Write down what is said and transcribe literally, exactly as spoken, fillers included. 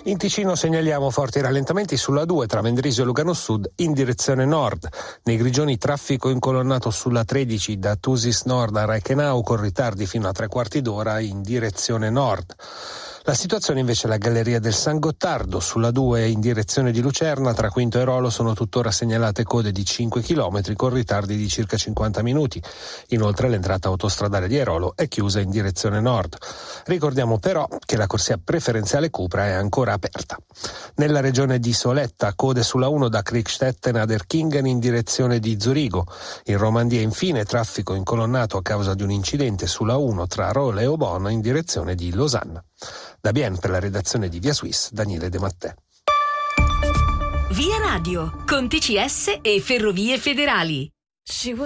In Ticino segnaliamo forti rallentamenti sulla due tra Mendrisio e Lugano Sud in direzione nord. Nei Grigioni traffico incolonnato sulla tredici da Tusis Nord a Reichenau con ritardi fino a tre quarti d'ora in direzione nord. La situazione invece alla Galleria del San Gottardo, sulla due in direzione di Lucerna, tra Quinto e Rolo sono tuttora segnalate code di cinque chilometri con ritardi di circa cinquanta minuti. Inoltre l'entrata autostradale di Airolo è chiusa in direzione nord. Ricordiamo però che la corsia preferenziale Cupra è ancora aperta. Nella regione di Soletta, code sulla uno da Kriegstetten ad Erkingen in direzione di Zurigo. In Romandia infine traffico incolonnato a causa di un incidente sulla uno tra Role e Aubonne in direzione di Losanna. Da Bien per la redazione di Via Suisse, Daniele De Mattè. Via Radio, con T C S e Ferrovie Federali.